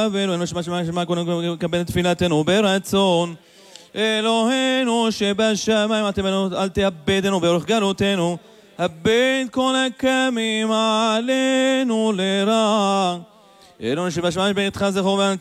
ואלוהינו שבשמיים קבל את תפילתנו ברצון. אלוהינו שבשמיים אל תאבדנו באורך גלותנו, הבט כל הקמים עלינו לרע. אלוהינו שבשמיים ביתך זכור ואל